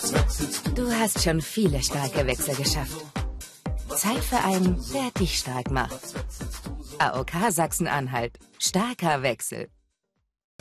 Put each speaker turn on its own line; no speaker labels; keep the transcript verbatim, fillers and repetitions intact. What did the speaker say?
Du hast schon viele starke Wechsel geschafft. Zeit für einen, der dich stark macht. A O K Sachsen-Anhalt. Starker Wechsel.